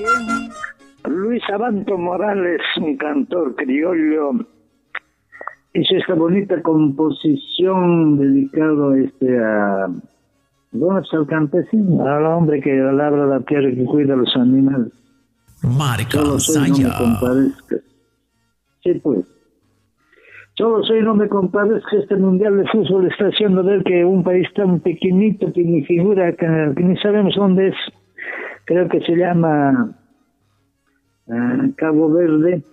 Luis Abanto Morales, un cantor criollo, hizo esta bonita composición dedicado bueno, al campesino, al hombre que labra la tierra y que cuida a los animales. Marca Solo soy, no me compadezcas. Sí, pues. Solo soy, no me compadezcas. Este mundial de fútbol está haciendo ver que un país tan pequeñito que ni figura, que ni sabemos dónde es, creo que se llama Cabo Verde,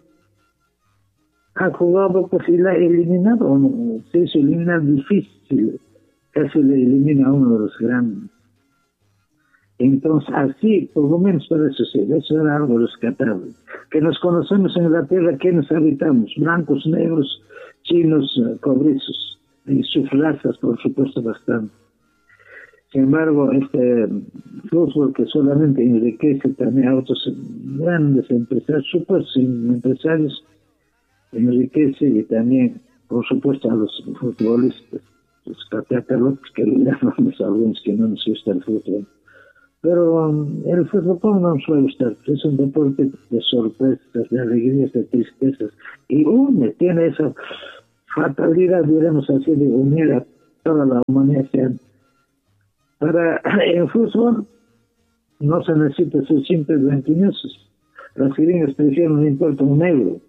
ha jugado pues y la ha eliminado, ¿no? Se hizo eliminar difícil, casi le elimina a uno de los grandes. Entonces, así, por lo menos para eso sí, eso era algo rescatable. Que nos conocemos en la tierra, quienes habitamos, blancos, negros, chinos, cobrizos, y sus razas, por supuesto, bastante. Sin embargo, este fútbol que solamente enriquece también a otros grandes empresarios, supuestos empresarios, enriquece y también, por supuesto, a los futbolistas, los cateacalotes que le llamamos a algunos que no nos gusta el fútbol. Pero el fútbol ¿cómo no nos va a gustar? Es un deporte de sorpresas, de alegrías, de tristezas, y tiene esa fatalidad, diremos así, de unir a toda la humanidad. Para el fútbol no se necesita ser simplemente ingeniosos. Las gringas prefieren, no importa, un negro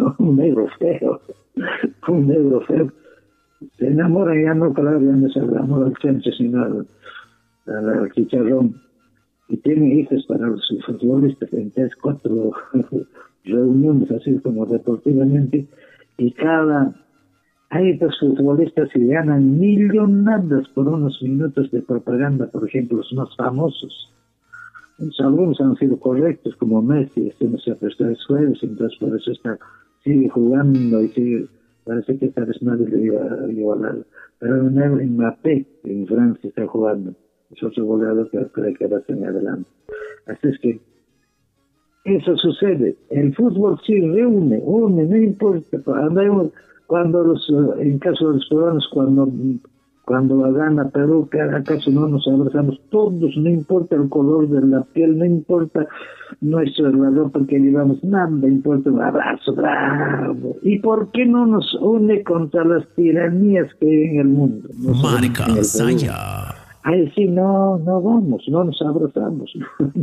feo, un negro feo. Se enamoran ya no, claro, ya no se enamora al centro, sino al chicharrón. Y tienen hijos para los futbolistas en 3, 4 reuniones, así como deportivamente, y hay dos futbolistas que ganan millonadas por unos minutos de propaganda, por ejemplo, los más famosos. Entonces, algunos han sido correctos, como Messi, no se ha prestado juegos, entonces por eso sigue jugando y parece que esta vez nadie le iba a igualar. Pero en Mbappé, en Francia, está jugando. Es otro goleador que creo que va a tener adelante. Así es que eso sucede. El fútbol sí reúne, no importa. Cuando en caso de los peruanos, cuando gana Perú, ¿acaso no nos abrazamos todos? No importa el color de la piel, no importa la ropa que llevamos, nada importa, un abrazo, bravo. ¿Y por qué no nos une contra las tiranías que hay en el mundo? Marca Saya. Ahí sí no vamos, no nos abrazamos.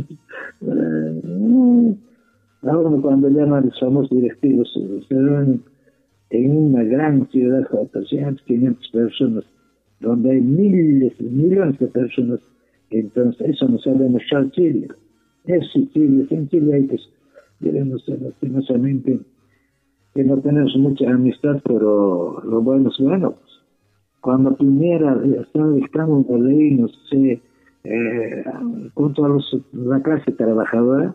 Ahora cuando llaman los famosos directivos, se ven en una gran ciudad con 300, 500 personas, donde hay millones de personas, entonces eso nos ha demostrado Chile. Es Chile, en Chile hay que, diremos lastimosamente, que no tenemos mucha amistad, pero lo bueno es bueno. Cuando Piñera estaba dictando una ley, no sé, junto a la clase trabajadora,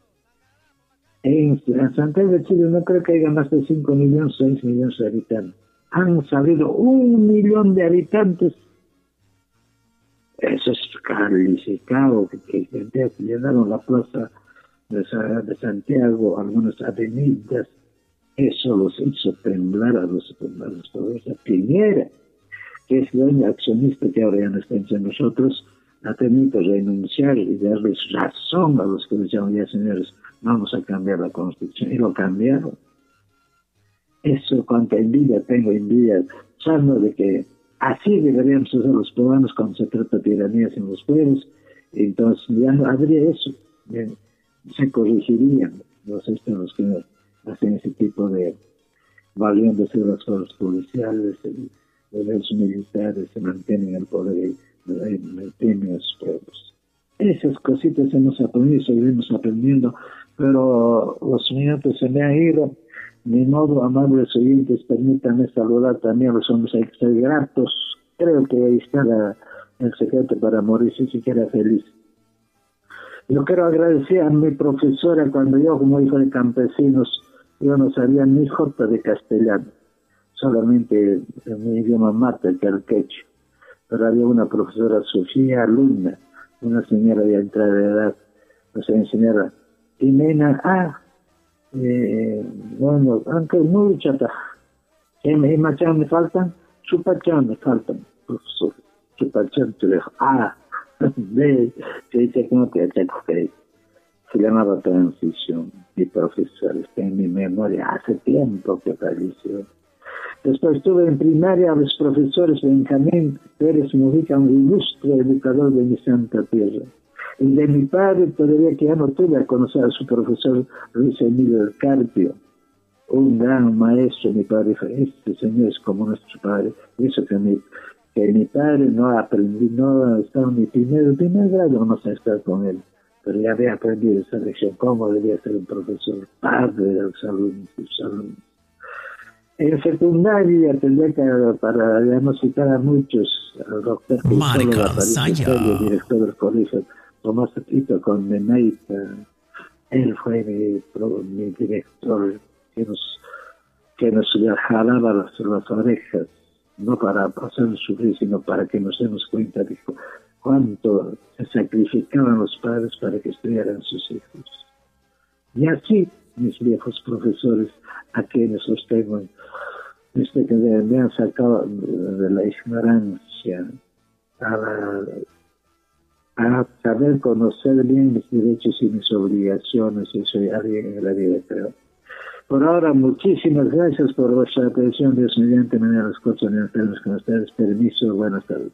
en Santiago de Chile no creo que haya más de 5 millones, 6 millones de habitantes. Han salido 1 millón de habitantes. Eso es calificado, que llenaron la plaza de Santiago, algunas avenidas. Eso los hizo temblar a los pobres. Piñera, que es dueño accionista que ahora ya no está entre nosotros, ha tenido que renunciar y darles razón a los que les llaman ya señores, vamos a cambiar la Constitución, y lo cambiaron. Eso, cuánta envidia tengo, sabiendo de que así deberíamos ser los peruanos cuando se trata de tiranías en los pueblos, entonces ya no habría eso, se corregirían los que hacen ese tipo de valiéndose de las fuerzas policiales, de los militares, se mantienen el poder y mantienen a sus pueblos. Esas cositas hemos aprendido, seguimos aprendiendo, pero los minutos se me han ido. Ni modo, amables oyentes, permítanme saludar también a los hombres, hay que ser gratos. Creo que ahí está el secreto para morir si queda feliz. Yo quiero agradecer a mi profesora cuando yo, como hijo de campesinos, yo no sabía ni jota de castellano, solamente en mi idioma mater, que era el quechua. Pero había una profesora, Sofía Alumna, una señora de entrada de edad, nos enseñaba, y nena, bueno, aunque muy chata, ¿qué machán me faltan? Chupachán me faltan, profesor. Chupachán te dejo, B, que dice que no te achaco, que dice. llamaba Transición, mi profesor, está en mi memoria, hace tiempo que falleció. Después tuve en primaria a los profesores Benjamín Pérez Mujica, un ilustre educador de mi santa tierra. Y de mi padre, todavía que ya no tuve a conocer a su profesor Luis Emilio del Carpio, un gran maestro. Mi padre dijo, este señor es como nuestro padre. Eso que mi padre no aprendí, no estaba en mi primer grado, no sé estar con él. Pero ya había aprendido esa lección, cómo debía ser un profesor, padre de los alumnos, sus alumnos. En secundaria tendría que, para diagnosticar a muchos, al doctor Marca Saya, director del colegio, Tomás Tito con Menaita. Él fue mi director que nos jalaba las orejas, no para hacernos sufrir, sino para que nos demos cuenta de cuánto se sacrificaban los padres para que estudiaran sus hijos. Y así, mis viejos profesores, a quienes los tengo, que me han sacado de la ignorancia a saber conocer bien mis derechos y mis obligaciones, y soy alguien en la vida, creo. Por ahora, muchísimas gracias por vuestra atención. Dios mediante, mañana a las 4 de la tarde con ustedes. Permiso, buenas tardes.